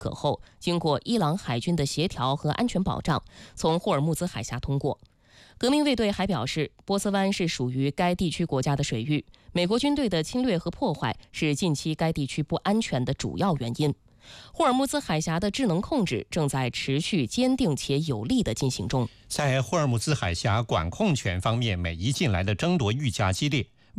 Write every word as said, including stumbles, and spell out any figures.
可后经过伊朗海军的协调和安全保障，从霍尔木兹海峡通过。革命卫队还表示，波斯湾是属于该地区国家的水域，美国军队的侵略和破坏是近期该地区不安全的主要原因。霍尔木兹海峡的智能控制正在持续坚定且有力地进行中。 在霍尔木兹海峡管控权方面，美伊近来的争夺愈加激烈。